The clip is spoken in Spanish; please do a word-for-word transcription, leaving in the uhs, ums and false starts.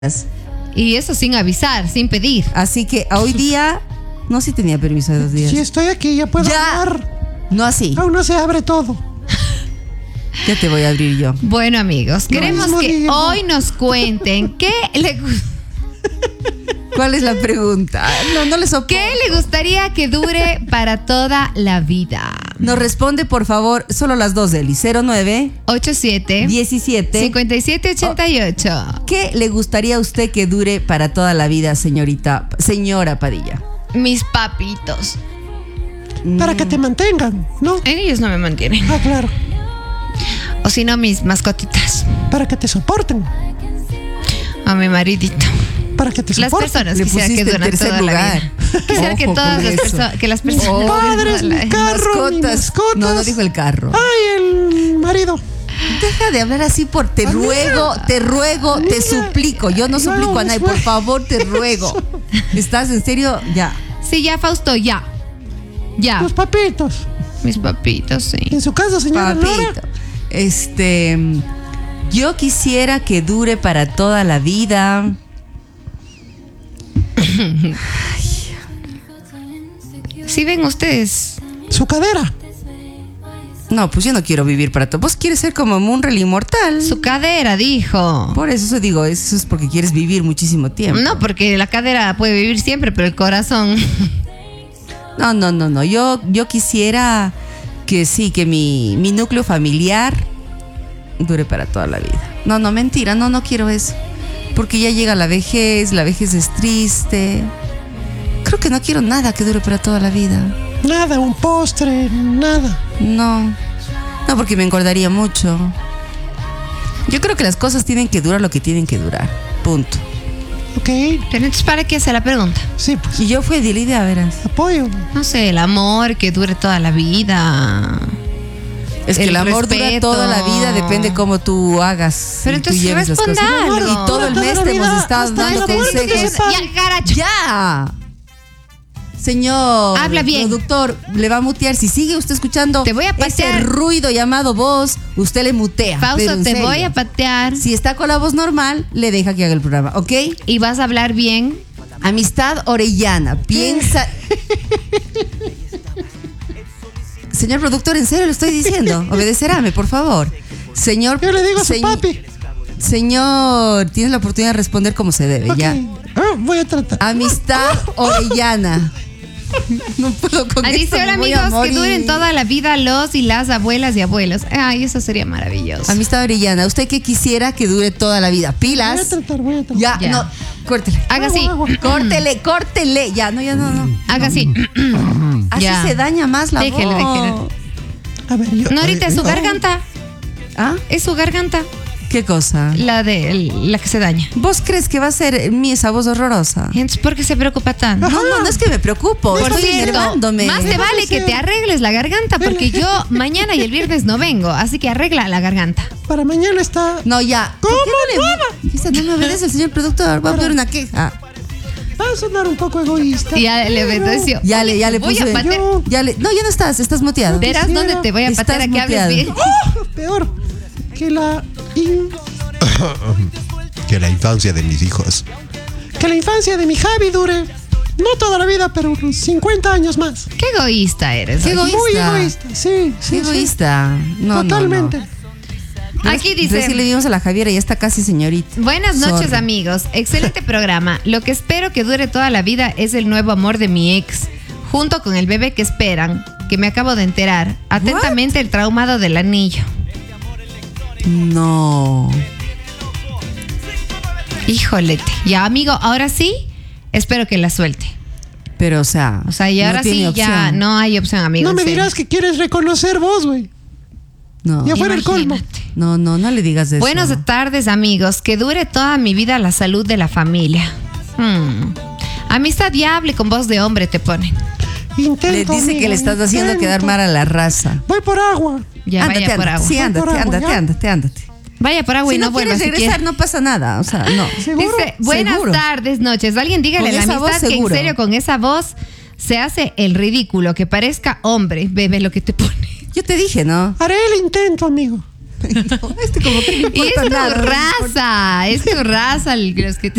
Y eso sin avisar, sin pedir. Así que hoy día, no, sí tenía permiso de dos días. Si estoy aquí, ya puedo ya. hablar. No así. Aún no se abre todo. Ya te voy a abrir yo. Bueno, amigos, queremos mismo que día. hoy nos cuenten qué le gusta. ¿Cuál es la pregunta? No, no le soporto. ¿Qué le gustaría que dure para toda la vida? Nos responde, por favor, solo las dos, Eli. cero nueve ochenta y siete, diecisiete cincuenta y siete, ochenta y ocho. ¿Qué le gustaría a usted que dure para toda la vida, señorita, señora Padilla? Mis papitos. Para que te mantengan, ¿no? Ellos no me mantienen. Ah, claro. O si no, mis mascotitas. Para que te soporten. A mi maridito. Para que te Las soporten. personas Le quisiera que pusiste en duran tercer toda la lugar. vida. Quisiera que Ojo todas con las eso. personas, que las personas. Mis padres, La- mi carro, mis mascotas. No, no dijo el carro. Ay, el marido. Deja de hablar así por te Amiga, ruego, te ruego, te amiga, suplico. Yo no no suplico a nadie, por hagas favor, te ruego. ¿Estás en serio? Ya. Sí, ya, Fausto, ya. Ya. Los papitos. Mis papitos, sí. En su casa, señora Papito. Nora. Este, yo quisiera que dure para toda la vida. ¿Sí ven ustedes? Su cadera. No, pues yo no quiero vivir para todo. Vos quieres ser como Munrel inmortal. Su cadera, dijo. Por eso digo, eso es porque quieres vivir muchísimo tiempo. No, porque la cadera puede vivir siempre, pero el corazón. No, no, no, no. Yo, yo quisiera que sí, que mi, mi núcleo familiar dure para toda la vida. No, no, mentira, no, no quiero eso. Porque ya llega la vejez, la vejez es triste. Creo que no quiero nada que dure para toda la vida. Nada, un postre, nada. No, no, porque me engordaría mucho. Yo creo que las cosas tienen que durar lo que tienen que durar. Punto. Ok, Pero entonces, ¿para qué hace la pregunta? sí, pues. Y yo fui de la idea, verás. Apoyo. No sé, el amor que dure toda la vida. Es que el, El amor dura respeto. toda la vida, depende cómo tú hagas. Pero y tú entonces lleves las cosas. respondalo. Y todo el Toda mes la te hemos vida, estado hasta dando la muerte consejos. te separe. Ya, garacho. ¡Ya! Señor Habla bien. productor, le va a mutear. Si sigue usted escuchando Te voy a patear. ese ruido llamado voz, usted le mutea. pero Fausto, en te serio. voy a patear Si está con la voz normal, le deja que haga el programa, ¿ok? y vas a hablar bien. Amistad Orellana, piensa... Señor productor, en serio le estoy diciendo. Obedecerame, por favor. Señor... Yo le digo a su señ- papi. Señor, tienes la oportunidad de responder como se debe, Ok. ya. Ah, voy a tratar. Amistad Orellana. No puedo con Ah, esto, dice, me hola voy a amigos, que morir. duren toda la vida los y las abuelas y abuelos. Ay, eso sería maravilloso. Amistad Orellana, ¿usted qué quisiera que dure toda la vida? Voy a ¿Pilas? tratar, voy a tratar. Ya, Ya. no, córtele. Haga así. Agua, agua. Córtele, córtele. Ya, no, ya no, no. Haga así. Así Ya. se daña más la Déjele, voz. déjele. A ver, yo. No, ahorita es su No. garganta. ¿Ah? Es su garganta. ¿Qué cosa? La de la que se daña. ¿Vos crees que va a ser mi esa voz horrorosa? Entonces, ¿por qué se preocupa tanto? No, no, no es que me preocupo. Por Estoy cierto, enervándome. más te Déjame vale que ser. te arregles la garganta porque yo mañana y el viernes no vengo, así que arregla la garganta. Para mañana está. No, ya. ¿Por ¿Cómo qué no le Esa no me obedece el señor productor. Voy a poner una queja. Va a sonar un poco egoísta. Y ya le pero- obedeció. Ya le, ya le Voy puse. a patear. Yo- Ya le, no, ya no estás, estás muteado. Verás quisiera- dónde te voy a Estás patear a que hables muteado. bien. ¡Oh! Peor que la. in- Que la infancia de mis hijos. que la infancia de mi Javi dure. No toda la vida, pero unos cincuenta años más. Qué egoísta eres. Qué oye. egoísta. Muy egoísta. Sí, sí. Qué sí. egoísta. No, Totalmente. No, no. Aquí Recién le dice, dimos a la Javiera y ya está casi señorita. buenas noches Sorry. amigos, excelente programa. Lo que espero que dure toda la vida es el nuevo amor de mi ex, junto con el bebé que esperan, que me acabo de enterar. Atentamente el traumado del anillo. No. Híjolete. Ya amigo, ahora sí, espero que la suelte. Pero, o sea. O sea, y no ahora tiene sí ya opción. no hay opción, amigo. No en me serio. dirás que quieres reconocer vos, güey. No. Ya fuera el colmo. Imagínate. No, no, no le digas eso. Buenas tardes, amigos. Que dure toda mi vida la salud de la familia. Hmm. Amistad y hable con voz de hombre, te ponen. Intento. Le dice amigo, que le estás haciendo intento. quedar mal a la raza. Voy por agua. Ya ándate, vaya por ándate. agua. Sí, Voy ándate, por agua, ándate, ¿ya? ándate, ándate. Vaya por agua Si y no, no vuelva quieres si regresar, quiere. no pasa nada. O sea, no. ¿Seguro? Dice, buenas Seguro. tardes, noches. Alguien dígale Con a la esa voz, amistad que en seguro. serio con esa voz se hace el ridículo, que parezca hombre. Bebe lo que te pone. Yo te dije, ¿no? Haré el intento, amigo. No, este como que no Y importa es tu nada. raza, es tu raza el- los que te